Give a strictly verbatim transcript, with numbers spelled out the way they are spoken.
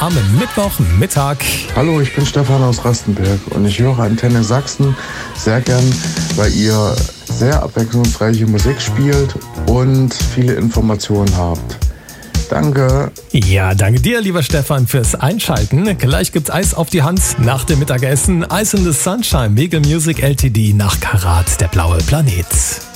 am Mittwochmittag. Hallo, ich bin Stefan aus Rastenberg und ich höre Antenne Sachsen sehr gern, weil ihr sehr abwechslungsreiche Musik spielt und viele Informationen habt. Danke. Ja, danke dir, lieber Stefan, fürs Einschalten. Gleich gibt's Eis auf die Hand nach dem Mittagessen. Ice in the Sunshine, Mega Music L T D nach Karat, der blaue Planet.